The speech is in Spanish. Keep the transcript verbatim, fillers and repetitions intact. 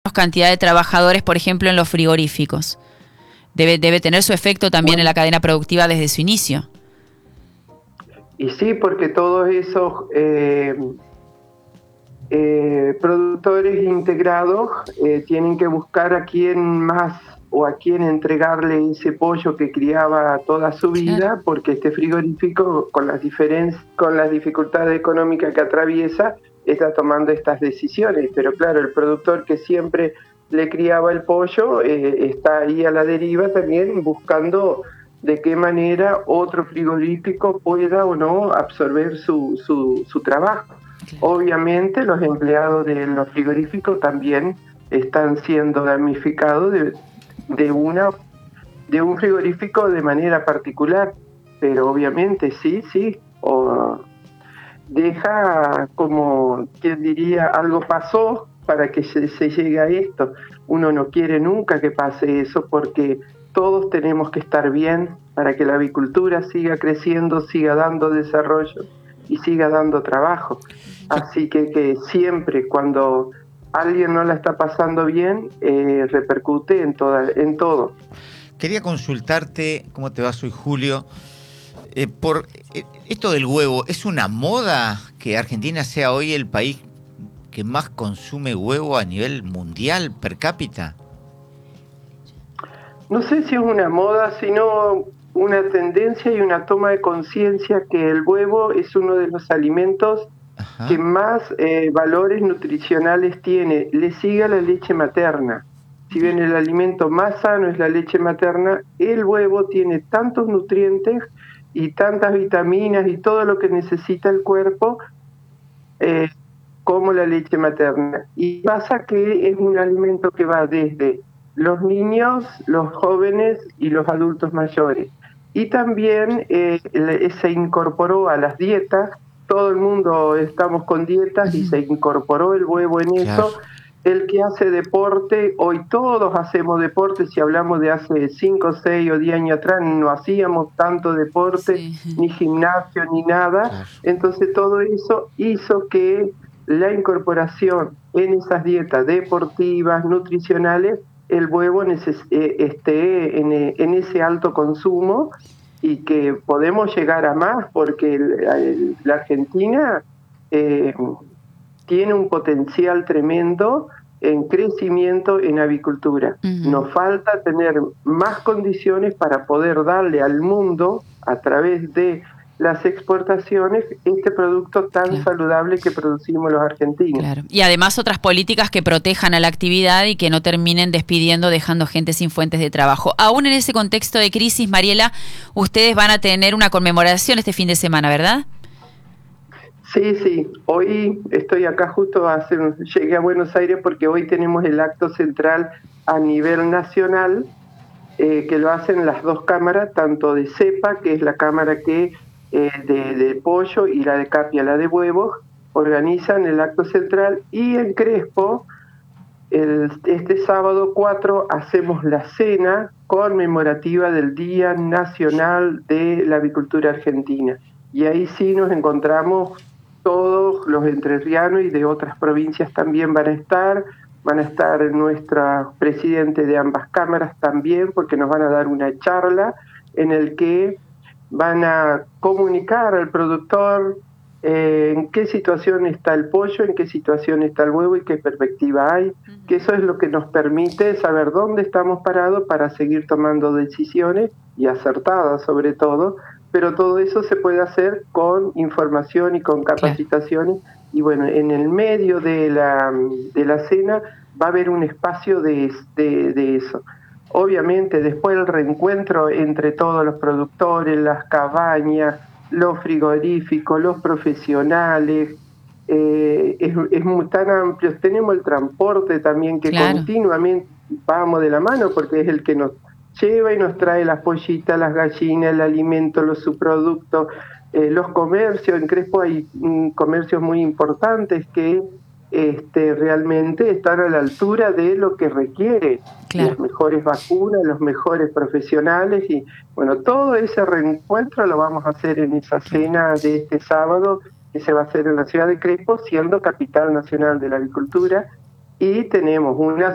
cantidad de trabajadores, por ejemplo, en los frigoríficos. Debe, debe tener su efecto también bueno, en la cadena productiva desde su inicio. Y sí, porque todos esos eh, eh, productores integrados eh, tienen que buscar a quién más o a quién entregarle ese pollo que criaba toda su vida, claro. Porque este frigorífico, con las diferencias, con las dificultades económicas que atraviesa, está tomando estas decisiones. Pero claro, el productor que siempre le criaba el pollo eh, está ahí a la deriva también buscando de qué manera otro frigorífico pueda o no absorber su, su, su trabajo. Obviamente los empleados de los frigoríficos también están siendo damnificados de, de, una, de un frigorífico de manera particular, pero obviamente sí, sí, o deja como, quien diría, algo pasó para que se, se llegue a esto. Uno no quiere nunca que pase eso porque todos tenemos que estar bien para que la avicultura siga creciendo, siga dando desarrollo y siga dando trabajo. Así que, que siempre cuando alguien no la está pasando bien, eh, repercute en, toda, en todo. Quería consultarte, ¿cómo te va? Soy Julio. Eh, por eh, esto del huevo, ¿es una moda que Argentina sea hoy el país que más consume huevo a nivel mundial, per cápita? No sé si es una moda, sino una tendencia y una toma de conciencia que el huevo es uno de los alimentos Ajá. que más eh, valores nutricionales tiene. Le sigue a la leche materna. Si bien el alimento más sano es la leche materna, el huevo tiene tantos nutrientes y tantas vitaminas y todo lo que necesita el cuerpo eh, como la leche materna. Y pasa que es un alimento que va desde los niños, los jóvenes y los adultos mayores. Y también eh, se incorporó a las dietas, todo el mundo estamos con dietas y se incorporó el huevo en Claro. eso. El que hace deporte, hoy todos hacemos deporte, si hablamos de hace cinco, seis o diez años atrás, no hacíamos tanto deporte, sí. ni gimnasio, ni nada. Claro. Entonces todo eso hizo que la incorporación en esas dietas deportivas, nutricionales, el huevo neces- eh, esté en, en ese alto consumo y que podemos llegar a más porque el, el, la Argentina eh, tiene un potencial tremendo en crecimiento en avicultura. Uh-huh. Nos falta tener más condiciones para poder darle al mundo, a través de las exportaciones, este producto tan claro. saludable que producimos los argentinos. Claro. Y además otras políticas que protejan a la actividad y que no terminen despidiendo, dejando gente sin fuentes de trabajo. Aún en ese contexto de crisis, Mariela, ustedes van a tener una conmemoración este fin de semana, ¿verdad? Sí, sí. Hoy estoy acá justo, hace, llegué a Buenos Aires porque hoy tenemos el acto central a nivel nacional, eh, que lo hacen las dos cámaras, tanto de CEPA, que es la cámara que eh, de, de pollo, y la de Capia, la de huevos, organizan el acto central, y en Crespo, el, este sábado cuatro, hacemos la cena conmemorativa del Día Nacional de la Avicultura Argentina. Y ahí sí nos encontramos todos los entrerrianos y de otras provincias también van a estar, van a estar nuestra presidente de ambas cámaras también, porque nos van a dar una charla en el que van a comunicar al productor eh, en qué situación está el pollo, en qué situación está el huevo y qué perspectiva hay, uh-huh. que eso es lo que nos permite saber dónde estamos parados para seguir tomando decisiones, y acertadas sobre todo, pero todo eso se puede hacer con información y con capacitaciones. Claro. Y bueno, en el medio de la, de la cena va a haber un espacio de, de, de eso. Obviamente después el reencuentro entre todos los productores, las cabañas, los frigoríficos, los profesionales, eh, es, es muy tan amplio. Tenemos el transporte también que claro. continuamente vamos de la mano porque es el que nos lleva y nos trae las pollitas, las gallinas, el alimento, los subproductos, eh, los comercios. En Crespo hay mm, comercios muy importantes que este, realmente están a la altura de lo que requiere, claro. las mejores vacunas, los mejores profesionales, y bueno, todo ese reencuentro lo vamos a hacer en esa cena de este sábado, que se va a hacer en la ciudad de Crespo, siendo capital nacional de la avicultura, y tenemos una